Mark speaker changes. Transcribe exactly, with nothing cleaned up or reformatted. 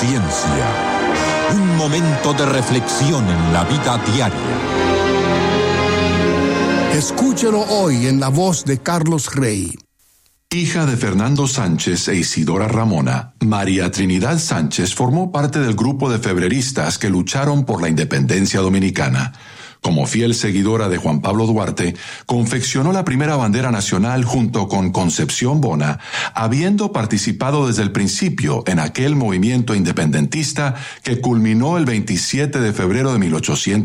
Speaker 1: conciencia. Un momento de reflexión en la vida diaria.
Speaker 2: Escúchelo hoy en la voz de Carlos Rey.
Speaker 3: Hija de Fernando Sánchez e Isidora Ramona, María Trinidad Sánchez formó parte del grupo de febreristas que lucharon por la independencia dominicana. Como fiel seguidora de Juan Pablo Duarte, confeccionó la primera bandera nacional junto con Concepción Bona, habiendo participado desde el principio en aquel movimiento independentista que culminó el veintisiete de febrero de mil ochocientos